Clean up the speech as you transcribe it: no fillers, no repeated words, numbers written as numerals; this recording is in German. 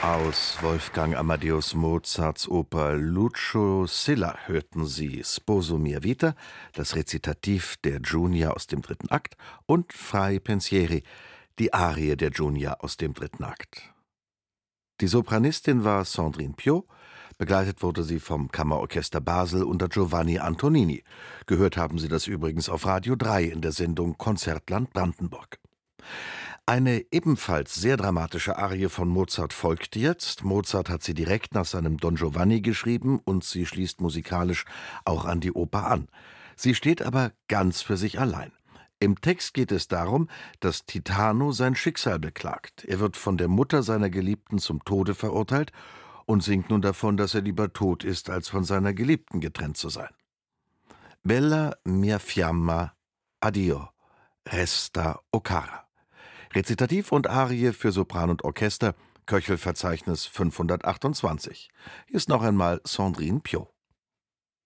Aus Wolfgang Amadeus Mozarts Oper Lucio Silla hörten Sie Sposo mia vita, das Rezitativ der Giunia aus dem dritten Akt, und Frei pensieri, die Arie der Giunia aus dem dritten Akt. Die Sopranistin war Sandrine Piau, begleitet wurde sie vom Kammerorchester Basel unter Giovanni Antonini. Gehört haben Sie das übrigens auf Radio 3 in der Sendung Konzertland Brandenburg. Eine ebenfalls sehr dramatische Arie von Mozart folgt jetzt. Mozart hat sie direkt nach seinem Don Giovanni geschrieben und sie schließt musikalisch auch an die Oper an. Sie steht aber ganz für sich allein. Im Text geht es darum, dass Titano sein Schicksal beklagt. Er wird von der Mutter seiner Geliebten zum Tode verurteilt und singt nun davon, dass er lieber tot ist, als von seiner Geliebten getrennt zu sein. Bella mia fiamma, addio, resta o cara. Rezitativ und Arie für Sopran und Orchester, Köchelverzeichnis 528. Hier ist noch einmal Sandrine Piau.